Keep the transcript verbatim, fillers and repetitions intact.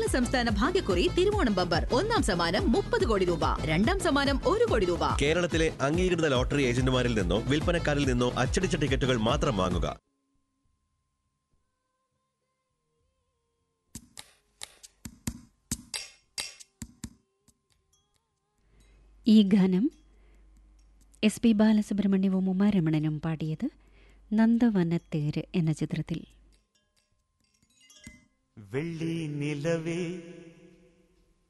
സംസ്ഥാന ഭാഗ്യക്കുറി തിരുവോണം ബമ്പർ. ഒന്നാം സമ്മാനം മുപ്പത് കോടി രൂപ, രണ്ടാം സമ്മാനം ഒരു കോടി രൂപ. കേരളത്തിലെ അംഗീകൃത ലോട്ടറി ഏജന്റുമാരിൽ നിന്നോ വിൽപ്പനക്കാരിൽ നിന്നോ അച്ചടിച്ച ടിക്കറ്റുകൾ മാത്രം വാങ്ങുക. ഈ ഗാനം എസ് പി ബാലസുബ്രഹ്മണ്യവും ഉമാരമണനും പാടിയത് നന്ദവനത്തേര് എന്ന ചിത്രത്തിൽ. വെള്ളി നിലവേ